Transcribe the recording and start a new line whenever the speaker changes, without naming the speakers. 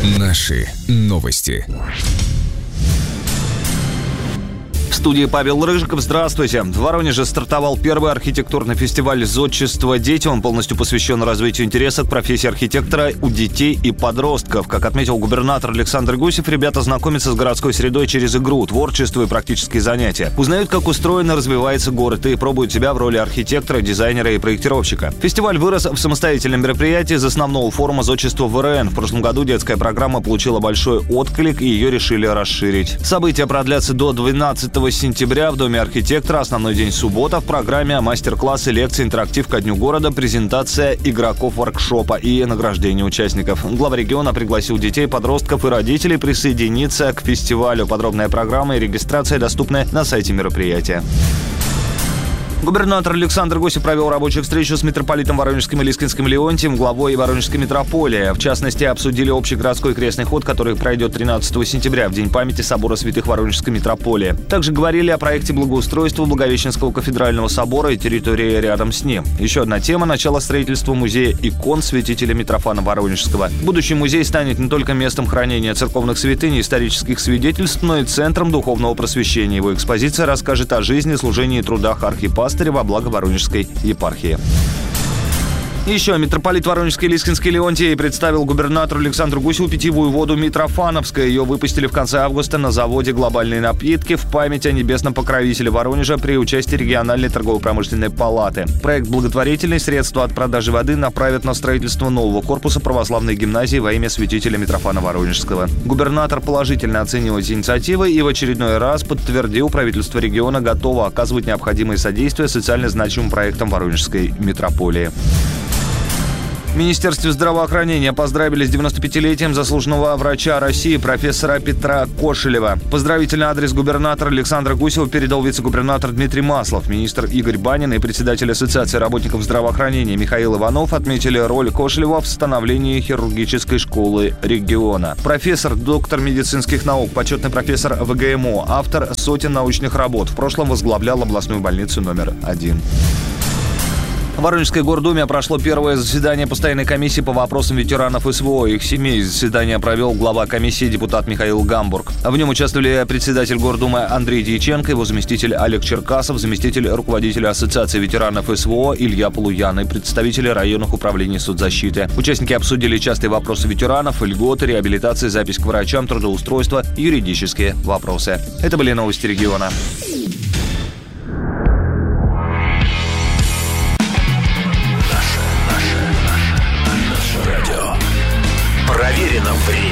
Наши новости.
В студии Павел Рыжиков. Здравствуйте. В Воронеже стартовал первый архитектурный фестиваль «Зодчество. Дети». Он полностью посвящен развитию интереса к профессии архитектора у детей и подростков. Как отметил губернатор Александр Гусев, ребята знакомятся с городской средой через игру, творчество и практические занятия. Узнают, как устроен и развивается город, и пробуют себя в роли архитектора, дизайнера и проектировщика. Фестиваль вырос в самостоятельном мероприятии из основного форума «Зодчество ВРН». В прошлом году детская программа получила большой отклик, и ее решили расширить. События продлятся до 12 сентября в Доме архитектора. Основной день суббота. В программе мастер-классы, лекции, интерактив ко Дню города, презентация игроков воркшопа и награждение участников. Глава региона пригласил детей, подростков и родителей присоединиться к фестивалю. Подробная программа и регистрация доступны на сайте мероприятия. Губернатор Александр Гусев провел рабочую встречу с митрополитом Воронежским и Лискинским Леонтием, главой Воронежской митрополии. В частности, обсудили общий городской крестный ход, который пройдет 13 сентября, в День памяти Собора святых Воронежской митрополии. Также говорили о проекте благоустройства Благовещенского кафедрального собора и территории рядом с ним. Еще одна тема – начало строительства музея икон святителя Митрофана Воронежского. Будущий музей станет не только местом хранения церковных святынь и исторических свидетельств, но и центром духовного просвещения. Его экспозиция расскажет о жизни, служении и трудах архипастыря во благо Воронежской епархии. Еще митрополит Воронежский и Лискинский Леонтий представил губернатору Александру Гусеву питьевую воду Митрофановская. Ее выпустили в конце августа на заводе «Глобальные напитки» в память о небесном покровителе Воронежа при участии региональной торгово-промышленной палаты. Проект благотворительный. Средства от продажи воды направят на строительство нового корпуса православной гимназии во имя святителя Митрофана Воронежского. Губернатор положительно оценил эти инициативы и в очередной раз подтвердил, правительство региона готово оказывать необходимое содействие социально значимым проектам Воронежской митрополии. В Министерстве здравоохранения поздравили с 95-летием заслуженного врача России профессора Петра Кошелева. Поздравительный адрес губернатора Александра Гусева передал вице-губернатор Дмитрий Маслов. Министр Игорь Банин и председатель Ассоциации работников здравоохранения Михаил Иванов отметили роль Кошелева в становлении хирургической школы региона. Профессор, доктор медицинских наук, почетный профессор ВГМО, автор сотен научных работ. В прошлом возглавлял областную больницу номер 1. В Воронежской гордуме прошло первое заседание постоянной комиссии по вопросам ветеранов СВО и их семей. Заседание провел глава комиссии депутат Михаил Гамбург. В нем участвовали председатель гордумы Андрей Дьяченко, его заместитель Олег Черкасов, заместитель руководителя Ассоциации ветеранов СВО Илья Полуян и представители районных управлений соцзащиты. Участники обсудили частые вопросы ветеранов, льготы, реабилитации, запись к врачам, трудоустройство, юридические вопросы. Это были новости региона.
Проверено временем.